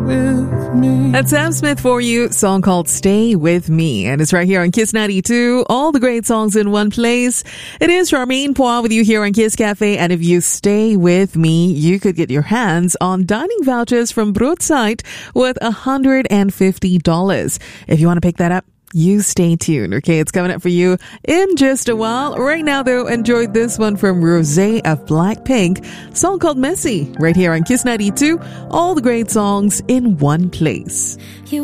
with me. That's Sam Smith for you, song called Stay With Me. And it's right here on Kiss 92. All the great songs in one place. It is Charmaine Poir with you here on Kiss Cafe. And if you stay with me, you could get your hands on dining vouchers from Broodside with $150. If you want to pick that up, you stay tuned, okay? It's coming up for you in just a while. Right now, though, enjoy this one from Rosé of Blackpink, song called Messy, right here on Kiss 92. All the great songs in one place.